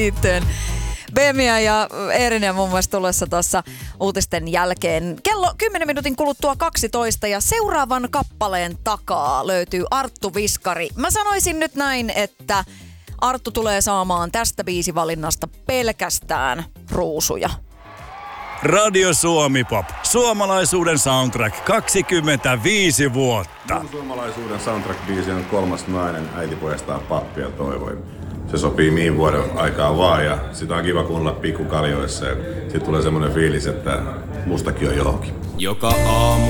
liittyen. Bemia ja Eerinen muun muassa tulossa tuossa uutisten jälkeen. Kello 10 minuutin kuluttua 12 ja seuraavan kappaleen takaa löytyy Arttu Viskari. Mä sanoisin nyt näin, että Arttu tulee saamaan tästä biisivalinnasta pelkästään ruusuja. Radio Suomi Pop. Suomalaisuuden soundtrack 25 vuotta. Mun suomalaisuuden soundtrack-biisi on Kolmas nainen, äiti pojastaa pappia toivoi. Se sopii mihin vuoden aikaan vaan ja sitä on kiva kuunnella pikkukaljoissa ja sit tulee semmonen fiilis, että mustakin on johonkin. Joka aamu